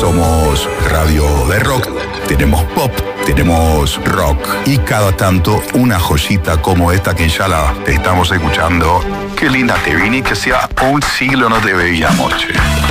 Somos radio de rock, tenemos pop, tenemos rock y cada tanto una joyita como esta que ya la estamos escuchando. Qué linda te vine, que sea un siglo no te veíamos, che.